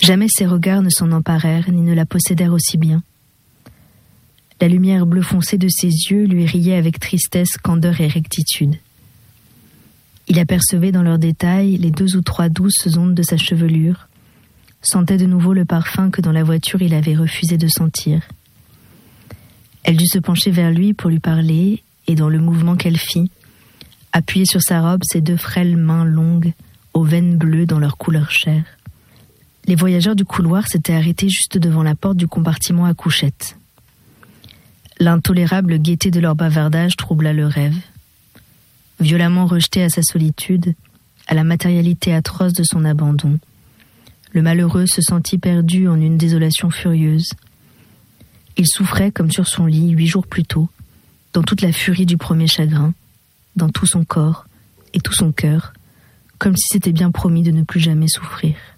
Jamais ses regards ne s'en emparèrent, ni ne la possédèrent aussi bien. La lumière bleu foncé de ses yeux lui riait avec tristesse, candeur et rectitude. Il apercevait dans leurs détails les 2 ou 3 douces ondes de sa chevelure, sentait de nouveau le parfum que dans la voiture il avait refusé de sentir. Elle dut se pencher vers lui pour lui parler, et dans le mouvement qu'elle fit, appuyer sur sa robe ses 2 frêles mains longues, aux veines bleues dans leur couleur chair. Les voyageurs du couloir s'étaient arrêtés juste devant la porte du compartiment à couchettes. L'intolérable gaieté de leur bavardage troubla le rêve. Violemment rejeté à sa solitude, à la matérialité atroce de son abandon, le malheureux se sentit perdu en une désolation furieuse. Il souffrait comme sur son lit 8 jours plus tôt, dans toute la furie du premier chagrin, dans tout son corps et tout son cœur, comme si c'était bien promis de ne plus jamais souffrir.